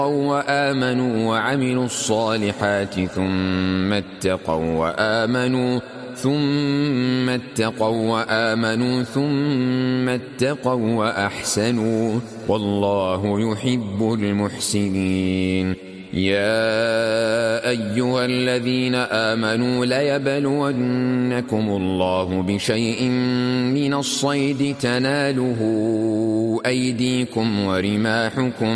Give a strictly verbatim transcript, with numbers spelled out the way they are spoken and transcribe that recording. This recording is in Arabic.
وآمنوا وعملوا الصالحات ثم اتقوا وآمنوا ثم اتقوا وآمنوا ثم اتقوا وأحسنوا والله يحب المحسنين. يا أيها الذين آمنوا ليبلونكم الله بشيء من الصيد تناله أيديكم ورماحكم